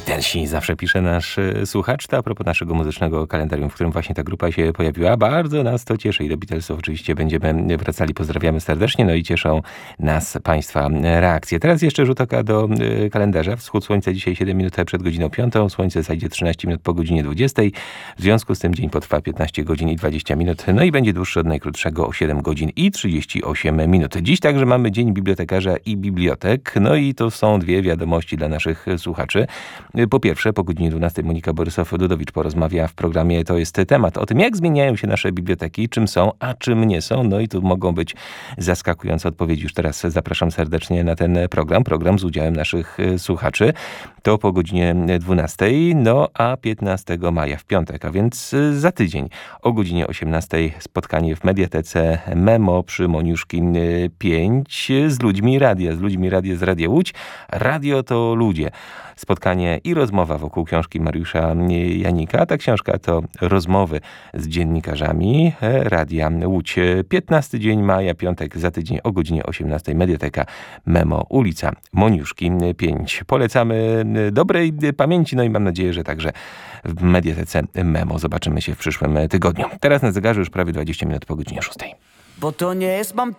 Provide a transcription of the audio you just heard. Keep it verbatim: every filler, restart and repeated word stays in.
Najtężsi zawsze pisze nasz e, słuchacz. To a propos naszego muzycznego kalendarium, w którym właśnie ta grupa się pojawiła. Bardzo nas to cieszy i do Beatlesów oczywiście będziemy wracali. Pozdrawiamy serdecznie. No i cieszą nas Państwa reakcje. Teraz jeszcze rzut oka do e, kalendarza. Wschód słońca dzisiaj siedem minut przed godziną piątą. Słońce zajdzie trzynaście minut po godzinie dwudziestej. W związku z tym dzień potrwa piętnaście godzin i dwadzieścia minut. No i będzie dłuższy od najkrótszego o siedem godzin i trzydzieści osiem minut. Dziś także mamy Dzień Bibliotekarza i Bibliotek. No i to są dwie wiadomości dla naszych słuchaczy. Po pierwsze, po godzinie dwunastej Monika Borysow-Dudowicz porozmawia w programie To jest temat o tym, jak zmieniają się nasze biblioteki, czym są, a czym nie są. No i tu mogą być zaskakujące odpowiedzi. Już teraz zapraszam serdecznie na ten program. Program z udziałem naszych słuchaczy. To po godzinie dwunastej, no a piętnastego maja w piątek, a więc za tydzień o godzinie osiemnastej spotkanie w Mediatece Memo przy Moniuszki pięć z ludźmi radia, z ludźmi radia z Radia Łódź. Radio to ludzie. Spotkanie i rozmowa wokół książki Mariusza Janika. Ta książka to rozmowy z dziennikarzami Radia Łódź. piętnasty dzień maja, piątek, za tydzień o godzinie osiemnastej. Mediateka Memo, ulica Moniuszki pięć. Polecamy dobrej pamięci, no i mam nadzieję, że także w Mediatece Memo zobaczymy się w przyszłym tygodniu. Teraz na zegarze już prawie dwadzieścia minut po godzinie szóstej. Bo to nie jest mam